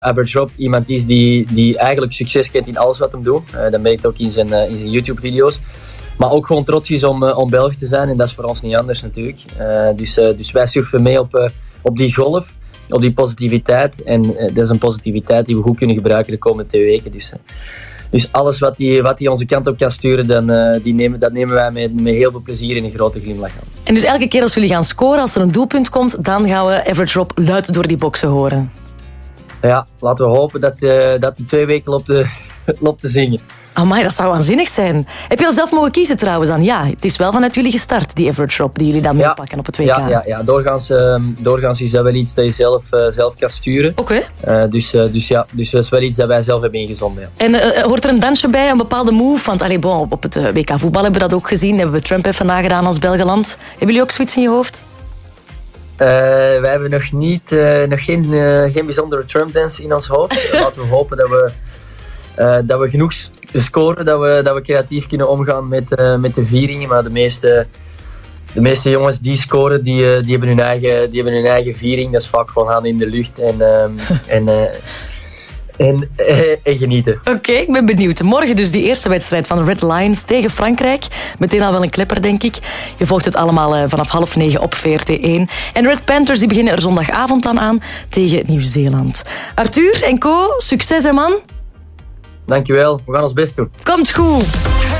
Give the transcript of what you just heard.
Average Rob iemand is die eigenlijk succes kent in alles wat hij doet. Dat merkt ook in zijn YouTube-video's. Maar ook gewoon trots is om Belg te zijn. En dat is voor ons niet anders natuurlijk. Dus wij surfen mee op die golf. Op die positiviteit. En dat is een positiviteit die we goed kunnen gebruiken de komende 2 weken. Dus alles wat die onze kant op kan sturen, dat nemen wij met heel veel plezier en een grote glimlach aan. En dus elke keer als jullie gaan scoren, als er een doelpunt komt, dan gaan we Average Rob luid door die boksen horen. Ja, laten we hopen dat die 2 weken loopt te zingen. Amai, dat zou waanzinnig zijn. Heb je al zelf mogen kiezen trouwens dan? Ja, het is wel vanuit jullie gestart, die Average Rob, die jullie dan meepakken op het WK. Ja. Doorgaans is dat wel iets dat je zelf kan sturen. Oké. Dus dat is wel iets dat wij zelf hebben ingezonden. Ja. En hoort er een dansje bij, een bepaalde move? Want op het WK voetbal hebben we dat ook gezien. Hebben we Trump even nagedaan als Belgeland. Hebben jullie ook zoiets in je hoofd? Wij hebben nog geen bijzondere Trump dance in ons hoofd. Laten we hopen dat we genoeg scoren, dat we creatief kunnen omgaan met de vieringen. Maar de meeste jongens die scoren, die hebben hun eigen viering. Dat is vaak gewoon handen in de lucht en genieten. Oké, ik ben benieuwd. Morgen dus die eerste wedstrijd van Red Lions tegen Frankrijk. Meteen al wel een klepper, denk ik. Je volgt het allemaal vanaf 8:30 op VRT1. En Red Panthers die beginnen er zondagavond dan aan tegen Nieuw-Zeeland. Arthur en Co, succes hè man. Dankjewel, we gaan ons best doen. Komt goed.